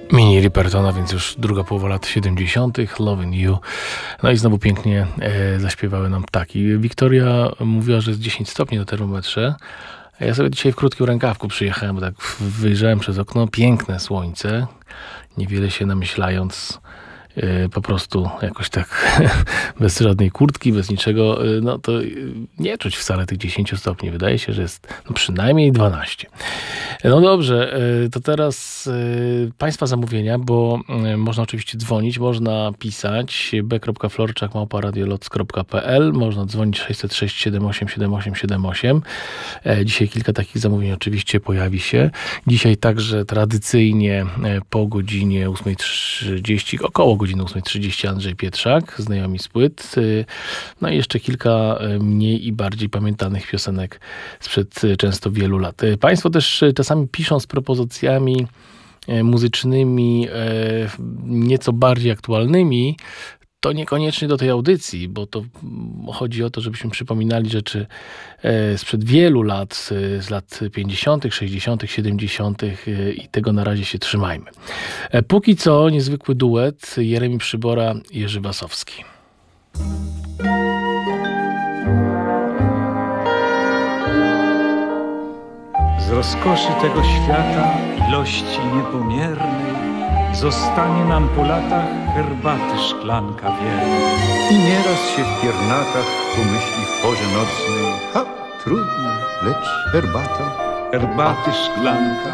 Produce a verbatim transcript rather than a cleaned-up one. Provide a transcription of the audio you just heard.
Mini Ripertona, więc już druga połowa lat siedemdziesiątych. Loving You. No i znowu pięknie e, zaśpiewały nam ptaki. Wiktoria mówiła, że jest dziesięć stopni na termometrze. A ja sobie dzisiaj w krótkim rękawku przyjechałem, bo tak wyjrzałem przez okno. Piękne słońce. Niewiele się namyślając, e, po prostu jakoś tak bez żadnej kurtki, bez niczego, e, no to nie czuć wcale tych dziesięć stopni. Wydaje się, że jest no przynajmniej dwanaście. No dobrze, to teraz Państwa zamówienia, bo można oczywiście dzwonić, można pisać b kropka florczak małpa radioloc kropka p l, można dzwonić sześćset sześć siedem osiem siedem osiem siedem osiem. Dzisiaj kilka takich zamówień oczywiście pojawi się. Dzisiaj także tradycyjnie po godzinie ósma trzydzieści, około godziny ósma trzydzieści Andrzej Pietrzak, znajomi z płyt. No i jeszcze kilka mniej i bardziej pamiętanych piosenek sprzed często wielu lat. Państwo też czasami piszą z propozycjami muzycznymi nieco bardziej aktualnymi, to niekoniecznie do tej audycji, bo to chodzi o to, żebyśmy przypominali rzeczy sprzed wielu lat, z lat pięćdziesiątych, sześćdziesiątych, siedemdziesiątych i tego na razie się trzymajmy. Póki co niezwykły duet Jeremi Przybora, Jerzy Wasowski. Z rozkoszy tego świata, ilości niepomiernej, zostanie nam po latach herbaty szklanka wiernej. I nieraz się w piernatach pomyśli w porze nocnej: ha, trudno, lecz herbata. Herbaty szklanka,